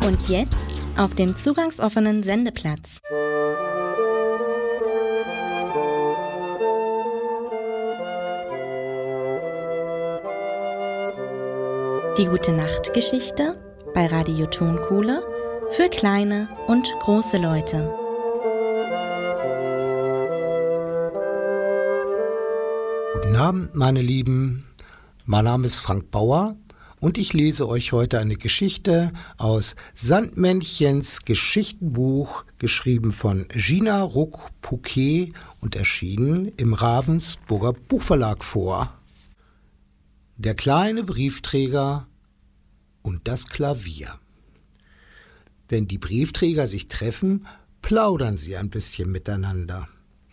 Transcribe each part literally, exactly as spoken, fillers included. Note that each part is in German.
Und jetzt auf dem zugangsoffenen Sendeplatz. Die Gute-Nacht-Geschichte bei Radio Tonkohle für kleine und große Leute. Guten Abend, meine Lieben. Mein Name ist Frank Bauer und ich lese euch heute eine Geschichte aus Sandmännchens Geschichtenbuch, geschrieben von Gina Ruck-Pouquet und erschienen im Ravensburger Buchverlag vor. Der kleine Briefträger und das Klavier. Wenn die Briefträger sich treffen, plaudern sie ein bisschen miteinander.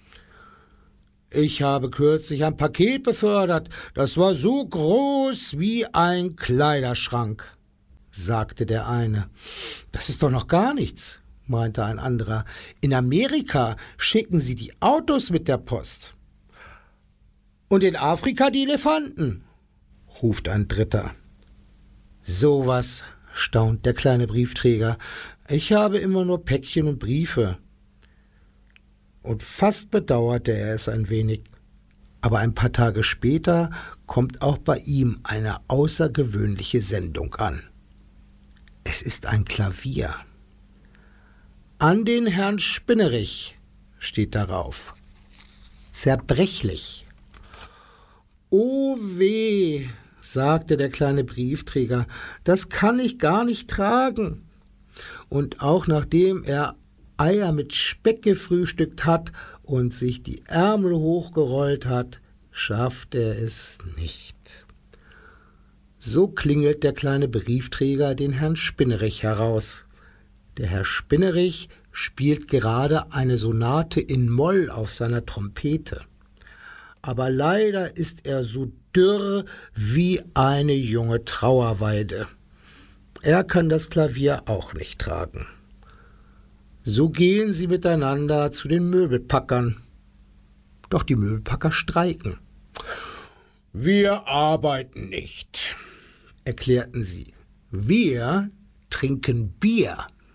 Ich habe kürzlich ein Paket befördert, das war so groß wie ein Kleiderschrank, sagte der eine. Das ist doch noch gar nichts, meinte ein anderer. In Amerika schicken sie die Autos mit der Post. Und in Afrika die Elefanten, ruft ein dritter. Sowas, staunt der kleine Briefträger. Ich habe immer nur Päckchen und Briefe. Und fast bedauerte er es ein wenig. Aber ein paar Tage später kommt auch bei ihm eine außergewöhnliche Sendung an. Es ist ein Klavier. An den Herrn Spinnerich steht darauf. Zerbrechlich. Oh weh, sagte der kleine Briefträger, das kann ich gar nicht tragen. Und auch nachdem er Eier mit Speck gefrühstückt hat und sich die Ärmel hochgerollt hat, schafft er es nicht. So klingelt der kleine Briefträger den Herrn Spinnerich heraus. Der Herr Spinnerich spielt gerade eine Sonate in Moll auf seiner Trompete. Aber leider ist er so dürr wie eine junge Trauerweide. Er kann das Klavier auch nicht tragen. So gehen sie miteinander zu den Möbelpackern. Doch die Möbelpacker streiken. Wir arbeiten nicht, erklärten sie. Wir trinken Bier.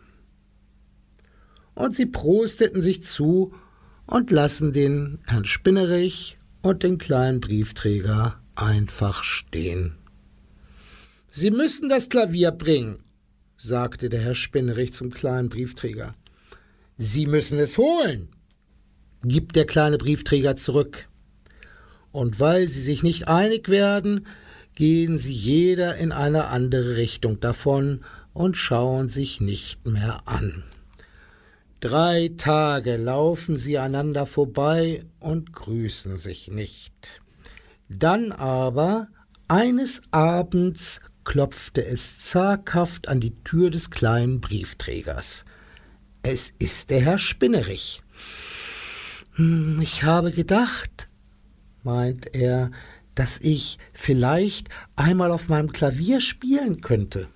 Und sie prosteten sich zu und lassen den Herrn Spinnerich und den kleinen Briefträger einfach stehen. Sie müssen das Klavier bringen, sagte der Herr Spinnerich zum kleinen Briefträger. Sie müssen es holen, gibt der kleine Briefträger zurück. Und weil sie sich nicht einig werden, gehen sie jeder in eine andere Richtung davon und schauen sich nicht mehr an. Drei Tage laufen sie einander vorbei und grüßen sich nicht. Dann aber, eines Abends, klopfte es zaghaft an die Tür des kleinen Briefträgers. Es ist der Herr Spinnerich. Hm, ich habe gedacht, meint er, dass ich vielleicht einmal auf meinem Klavier spielen könnte.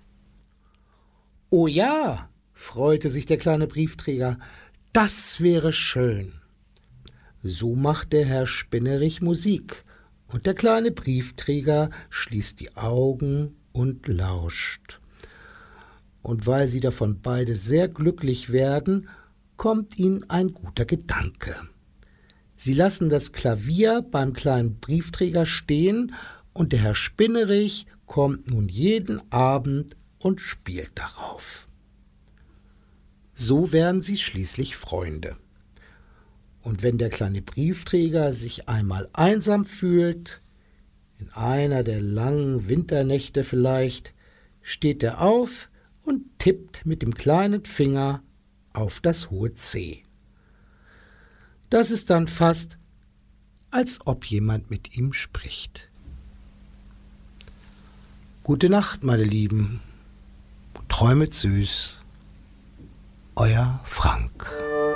Oh ja, freute sich der kleine Briefträger, das wäre schön. So macht der Herr Spinnerich Musik, und der kleine Briefträger schließt die Augen und lauscht. Und weil sie davon beide sehr glücklich werden, kommt ihnen ein guter Gedanke. Sie lassen das Klavier beim kleinen Briefträger stehen, und der Herr Spinnerich kommt nun jeden Abend und spielt darauf. So werden sie schließlich Freunde. Und wenn der kleine Briefträger sich einmal einsam fühlt, in einer der langen Winternächte vielleicht, steht er auf und tippt mit dem kleinen Finger auf das hohe C. Das ist dann fast, als ob jemand mit ihm spricht. Gute Nacht, meine Lieben. Träumet süß. Euer Frank.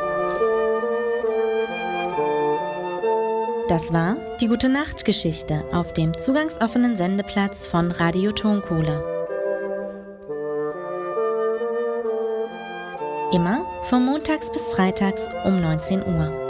Das war die Gute-Nacht-Geschichte auf dem zugangsoffenen Sendeplatz von Radio Tonkohle. Immer von montags bis freitags um neunzehn Uhr.